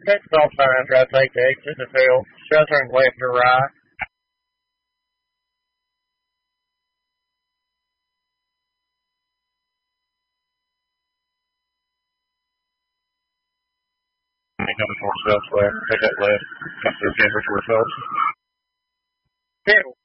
Take stop sign after I take the exit to fail. Should I turn left or right? Coming towards southwest. Take that left. After Denver towards south. Fail.